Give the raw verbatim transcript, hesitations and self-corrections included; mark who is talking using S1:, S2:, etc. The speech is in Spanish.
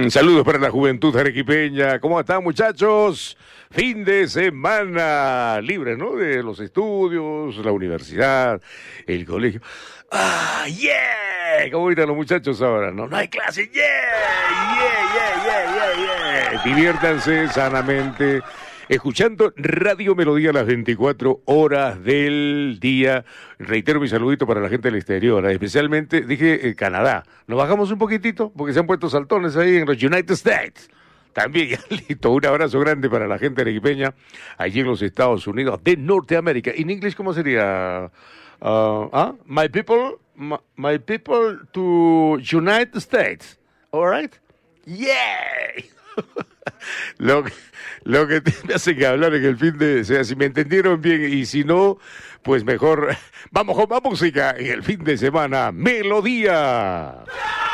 S1: Saludos para la juventud arequipeña. ¿Cómo están, muchachos? Fin de semana libre, ¿no? De los estudios, la universidad, el colegio. ¡Ah, yeah! ¿Cómo están los muchachos ahora? No, no hay clase. ¡Yeah! ¡Yeah, yeah, yeah, yeah, yeah! Diviértanse sanamente escuchando Radio Melodía las veinticuatro horas del día. Reitero mi saludito para la gente del exterior, especialmente, dije, eh, Canadá. Nos bajamos un poquitito porque se han puesto saltones ahí en los United States. También, ya listo, un abrazo grande para la gente arequipeña allí en los Estados Unidos de Norteamérica. ¿En inglés cómo sería? Uh, ¿ah? My people, my, my people to United States. All right? Yeah! Lo que, lo que me hace que hablar en el fin de... O sea, si me entendieron bien y si no, pues mejor... Vamos con más música en el fin de semana. ¡Melodía!